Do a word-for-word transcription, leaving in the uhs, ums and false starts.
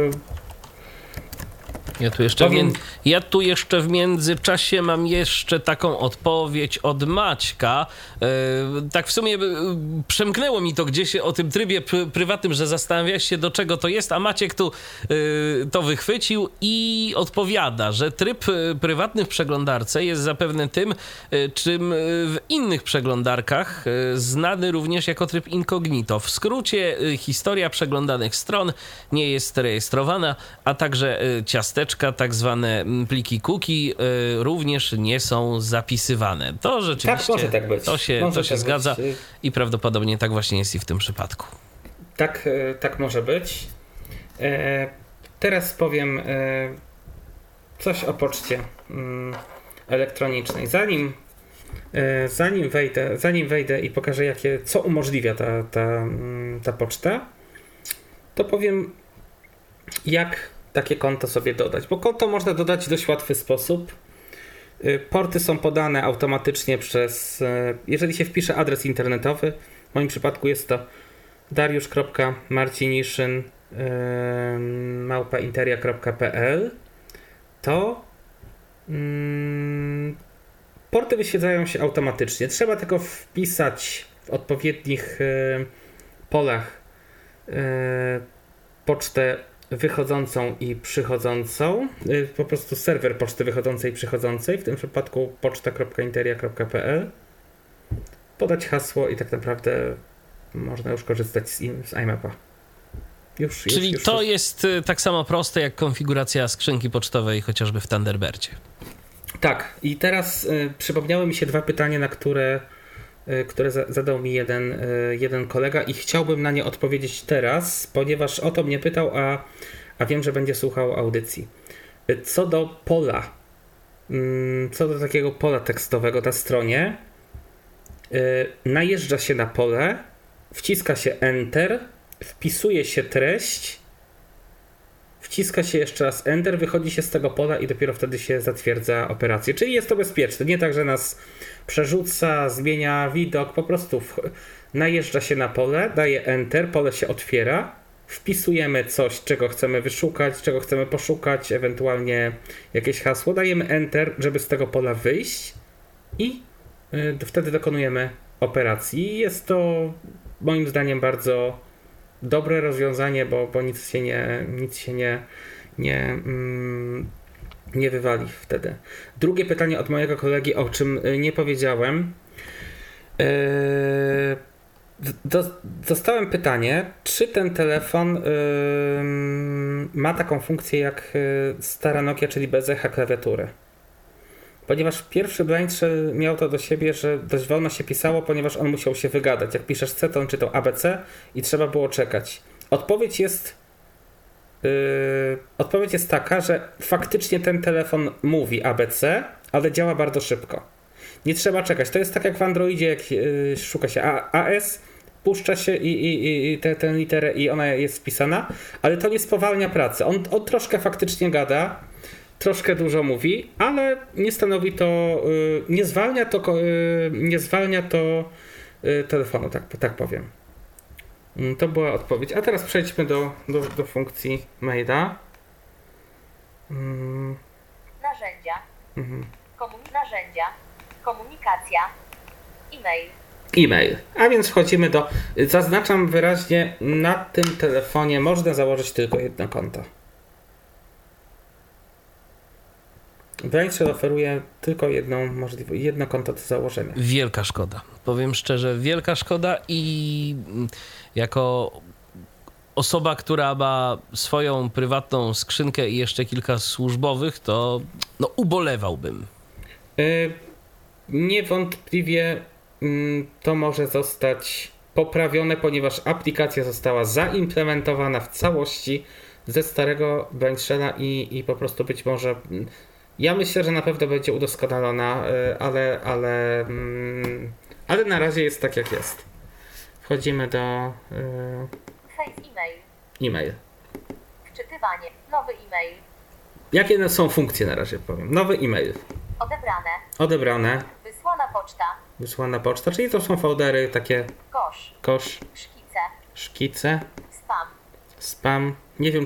Ja tu, jeszcze w mię... ja tu jeszcze w międzyczasie mam jeszcze taką odpowiedź od Maćka. Yy, tak w sumie yy, przemknęło mi to gdzieś o tym trybie pr- prywatnym, że zastanawiałeś się, do czego to jest, a Maciek tu yy, to wychwycił i odpowiada, że tryb yy, prywatny w przeglądarce jest zapewne tym, yy, czym yy, w innych przeglądarkach yy, znany również jako tryb incognito. W skrócie yy, historia przeglądanych stron nie jest rejestrowana, a także yy, ciasteczka, tak zwane pliki cookie, y, również nie są zapisywane. To rzeczywiście, tak, może tak być. to się, może to się tak zgadza być. I prawdopodobnie tak właśnie jest i w tym przypadku. Tak, tak może być. E, teraz powiem e, coś o poczcie mm, elektronicznej. Zanim, e, zanim, wejdę, zanim wejdę i pokażę, jakie, co umożliwia ta, ta, ta poczta, to powiem, jak takie konto sobie dodać, bo konto można dodać w dość łatwy sposób. Porty są podane automatycznie przez, jeżeli się wpisze adres internetowy, w moim przypadku jest to dariusz kropka marciniszyn małpa interia kropka pe el, to mm, porty wyświetlają się automatycznie. Trzeba tylko wpisać w odpowiednich y, polach y, pocztę wychodzącą i przychodzącą, po prostu serwer poczty wychodzącej i przychodzącej, w tym przypadku poczta kropka interia kropka pe el, podać hasło i tak naprawdę można już korzystać z, im, z iMapa. Już, Czyli już, już, to już. jest tak samo proste jak konfiguracja skrzynki pocztowej chociażby w Thunderbirdzie. Tak, i teraz y, przypomniały mi się dwa pytania, na które które zadał mi jeden, jeden kolega i chciałbym na nie odpowiedzieć teraz, ponieważ o to mnie pytał, a, a wiem, że będzie słuchał audycji. Co do pola, co do takiego pola tekstowego na stronie, najeżdża się na pole, wciska się Enter, wpisuje się treść, wciska się jeszcze raz Enter, wychodzi się z tego pola i dopiero wtedy się zatwierdza operację. Czyli jest to bezpieczne. Nie tak, że nas przerzuca, zmienia widok, po prostu w... najeżdża się na pole, daje Enter, pole się otwiera, wpisujemy coś, czego chcemy wyszukać, czego chcemy poszukać, ewentualnie jakieś hasło, dajemy Enter, żeby z tego pola wyjść i yy, wtedy dokonujemy operacji. Jest to moim zdaniem bardzo dobre rozwiązanie, bo, bo nic się nie, nic się nie, nie, mm, nie wywali wtedy. Drugie pytanie od mojego kolegi, o czym nie powiedziałem. Yy, do, dostałem pytanie, czy ten telefon yy, ma taką funkcję jak stara Nokia, czyli bez echa klawiatury. Ponieważ pierwszy Blind Shell miał to do siebie, że dość wolno się pisało, ponieważ on musiał się wygadać. Jak piszesz C, to on czytał A B C i trzeba było czekać. Odpowiedź jest yy, odpowiedź jest taka, że faktycznie ten telefon mówi A B C, ale działa bardzo szybko. Nie trzeba czekać. To jest tak jak w Androidzie, jak yy, szuka się A, AS, puszcza się i, i, i tę te, literę i ona jest wpisana, ale to nie spowalnia pracy. On, on troszkę faktycznie gada, troszkę dużo mówi, ale nie stanowi to, yy, nie zwalnia to, yy, nie zwalnia to yy, telefonu, tak, tak powiem. Yy, to była odpowiedź. A teraz przejdźmy do, do, do funkcji maila. Yy. Narzędzia. Mhm. Komun- narzędzia. Komunikacja. E-mail. E-mail. A więc wchodzimy do... Zaznaczam wyraźnie, na tym telefonie można założyć tylko jedno konto. Blind Shell oferuje tylko jedną możliwość, jedno konto do założenia. Wielka szkoda. Powiem szczerze, wielka szkoda i jako osoba, która ma swoją prywatną skrzynkę i jeszcze kilka służbowych, to no, ubolewałbym. Yy, niewątpliwie yy, to może zostać poprawione, ponieważ aplikacja została zaimplementowana w całości ze starego Blind Shella i, i po prostu być może... Yy, Ja myślę, że na pewno będzie udoskonalona, ale, ale, ale na razie jest tak, jak jest. Wchodzimy do Face e-mail. e-mail. Wczytywanie. Nowy e-mail. Jakie są funkcje na razie powiem? Nowy e-mail. Odebrane. Odebrane. Wysłana poczta. Wysłana poczta, czyli to są foldery takie Kosz. kosz, Szkice. szkice, Spam. spam. Nie wiem,